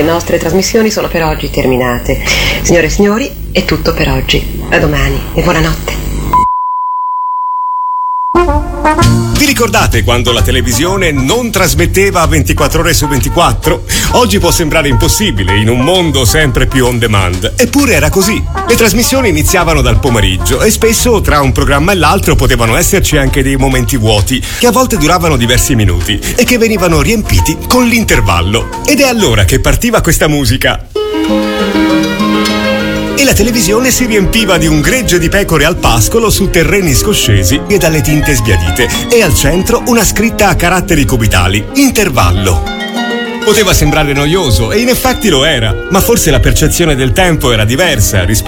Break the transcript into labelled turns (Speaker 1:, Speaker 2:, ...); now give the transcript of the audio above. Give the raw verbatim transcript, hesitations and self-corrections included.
Speaker 1: le nostre trasmissioni sono per oggi terminate. Signore e signori, è tutto per oggi. A domani e buonanotte.
Speaker 2: Vi ricordate quando la televisione non trasmetteva ventiquattro ore su ventiquattro? Oggi può sembrare impossibile in un mondo sempre più on demand, eppure era così. Le trasmissioni iniziavano dal pomeriggio e spesso tra un programma e l'altro potevano esserci anche dei momenti vuoti che a volte duravano diversi minuti e che venivano riempiti con l'intervallo. Ed è allora che partiva questa musica. E la televisione si riempiva di un gregge di pecore al pascolo su terreni scoscesi e dalle tinte sbiadite, e al centro una scritta a caratteri cubitali: intervallo. Poteva sembrare noioso, e in effetti lo era, ma forse la percezione del tempo era diversa rispetto